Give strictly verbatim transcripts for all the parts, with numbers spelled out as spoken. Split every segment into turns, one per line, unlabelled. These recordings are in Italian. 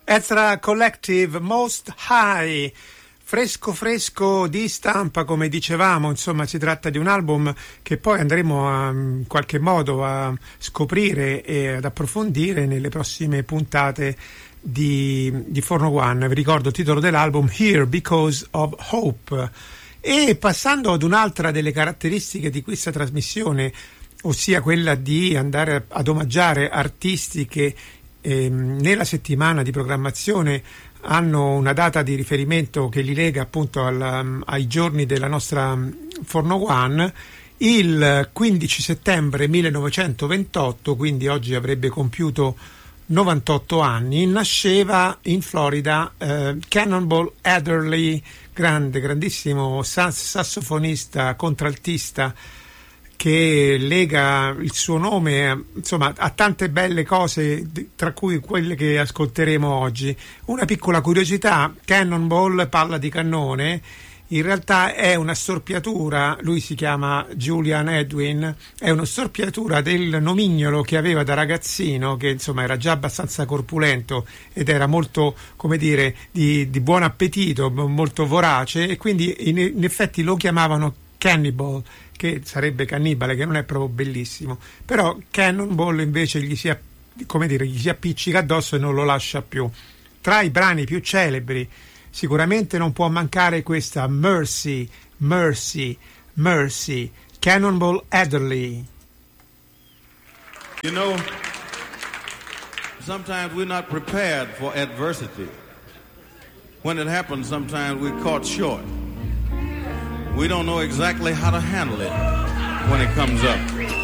Ezra Collective, Most High, fresco fresco di stampa, come dicevamo. Insomma, si tratta di un album che poi andremo a, in qualche modo a scoprire e ad approfondire nelle prossime puntate di, di Forno One. Vi ricordo il titolo dell'album, Here Because of Hope. E passando ad un'altra delle caratteristiche di questa trasmissione, ossia quella di andare ad omaggiare artisti che eh, nella settimana di programmazione hanno una data di riferimento che li lega appunto al, ai giorni della nostra Forno One. Il quindici settembre millenovecentoventotto, quindi oggi avrebbe compiuto novantotto anni, nasceva in Florida eh, Cannonball Adderley, grande, grandissimo sassofonista, contraltista, che lega il suo nome insomma a tante belle cose, tra cui quelle che ascolteremo oggi. Una piccola curiosità: Cannonball, palla di cannone, in realtà è una storpiatura, lui si chiama Julian Edwin, è una storpiatura del nomignolo che aveva da ragazzino, che insomma era già abbastanza corpulento ed era molto, come dire, di, di buon appetito, molto vorace, e quindi in, in effetti lo chiamavano Cannibal, che sarebbe cannibale, che non è proprio bellissimo, però Cannonball invece gli si, come dire, gli si appiccica addosso e non lo lascia più. Tra i brani più celebri sicuramente non può mancare questa Mercy, Mercy, Mercy, Cannonball Adderley.
You know, sometimes we're not prepared for adversity. When it happens, sometimes we're caught short. We don't know exactly how to handle it when it comes up.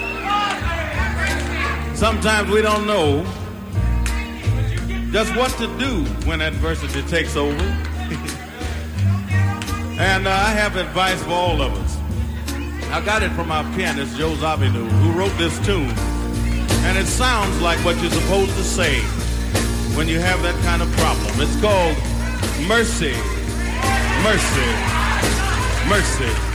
Sometimes we don't know just what to do when adversity takes over. And uh, I have advice for all of us. I got it from our pianist, Joe Zawinul, who wrote this tune. And it sounds like what you're supposed to say when you have that kind of problem. It's called Mercy, Mercy, Mercy.